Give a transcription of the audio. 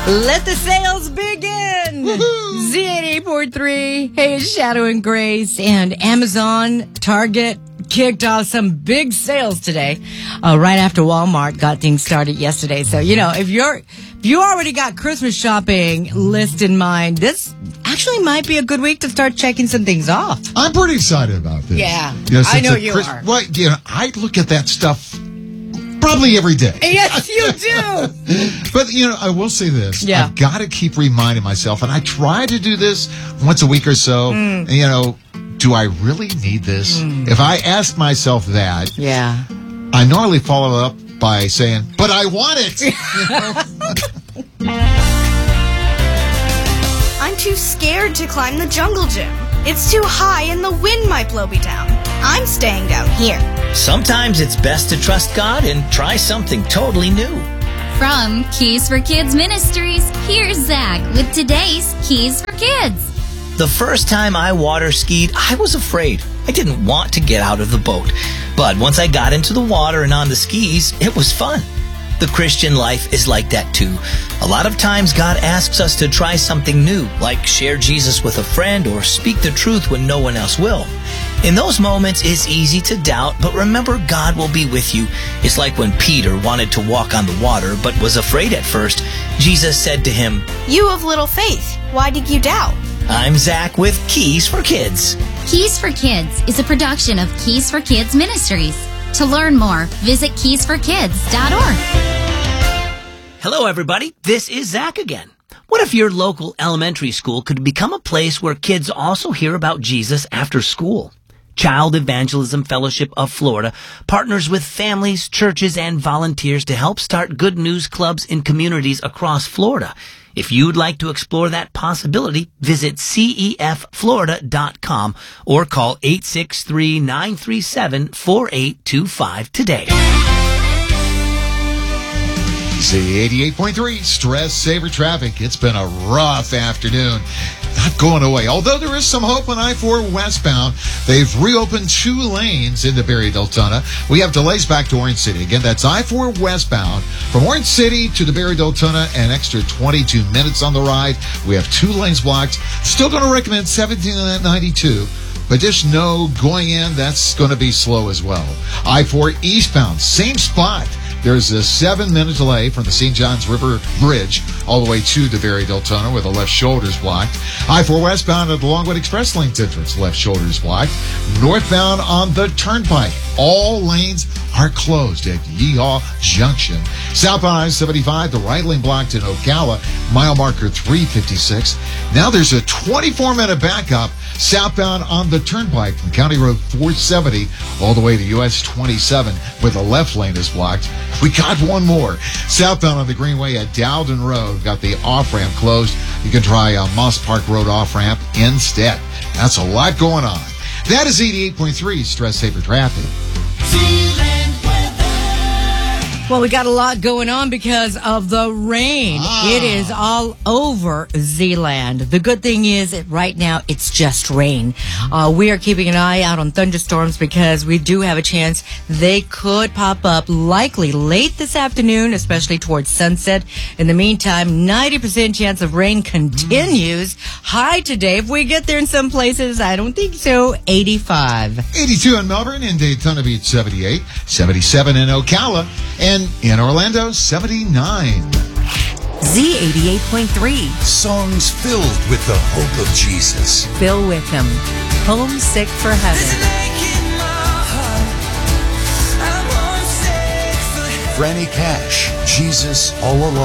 Let the sales begin. Z88.3. Hey, it's Shadow and Grace, and Amazon, Target kicked off some big sales today. Right after Walmart got things started yesterday. So, if you already got Christmas shopping list in mind, this actually might be a good week to start checking some things off. I'm pretty excited about this. Yeah, I know you are. Well, I look at that stuff probably every day. Yes, you do. But, I will say this. Yeah. I've got to keep reminding myself, and I try to do this once a week or so, do I really need this? If I ask myself that, yeah, I normally follow up by saying, but I want it. I'm too scared to climb the jungle gym. It's too high and the wind might blow me down. I'm staying down here. Sometimes it's best to trust God and try something totally new. From Keys for Kids Ministries, here's Zach with today's Keys for Kids. The first time I water skied, I was afraid. I didn't want to get out of the boat. But once I got into the water and on the skis, it was fun. The Christian life is like that too. A lot of times God asks us to try something new, like share Jesus with a friend or speak the truth when no one else will. In those moments, it's easy to doubt, but remember God will be with you. It's like when Peter wanted to walk on the water, but was afraid at first. Jesus said to him, "You of little faith, why did you doubt?" I'm Zach with Keys for Kids. Keys for Kids is a production of Keys for Kids Ministries. To learn more, visit keysforkids.org. Hello, everybody. This is Zach again. What if your local elementary school could become a place where kids also hear about Jesus after school? Child Evangelism Fellowship of Florida partners with families, churches, and volunteers to help start good news clubs in communities across Florida. If you'd like to explore that possibility, visit CEFFlorida.com or call 863-937-4825 today. Z88.3, Stress Saver Traffic. It's been a rough afternoon. Not going away. Although there is some hope on I-4 westbound. They've reopened 2 lanes into Barry-Deltona. We have delays back to Orange City. Again, that's I-4 westbound from Orange City to the Barry-Deltona, an extra 22 minutes on the ride. We have 2 lanes blocked. Still going to recommend 1792. But just know going in, that's going to be slow as well. I-4 eastbound, same spot. There's a 7-minute delay from the St. Johns River Bridge all the way to the Barry-Deltona where the left shoulder is blocked. I-4 westbound at the Longwood Express Lanes entrance, left shoulder is blocked. Northbound on the Turnpike, all lanes are closed at Yeehaw Junction. Southbound I-75, the right lane blocked in Ocala, mile marker 356. Now there's a 24-minute backup southbound on the Turnpike from County Road 470 all the way to US 27 where the left lane is blocked. We got one more. Southbound on the Greenway at Dowden Road. We've got the off-ramp closed. You can try Moss Park Road off-ramp instead. That's a lot going on. That is 88.3 Stress Saver Traffic. Well, we got a lot going on because of the rain. It is all over Zeeland. The good thing is that right now it's just rain. We are keeping an eye out on thunderstorms because we do have a chance they could pop up likely late this afternoon, especially towards sunset. In the meantime, 90% chance of rain continues. High today. If we get there in some places, I don't think so. 85. 82 in Melbourne, in Daytona Beach 78, 77 in Ocala, and in Orlando 79. Z88.3. Songs filled with the hope of Jesus. Bill Wickham. Homesick for Heaven. Franny Cash, Jesus All Alone.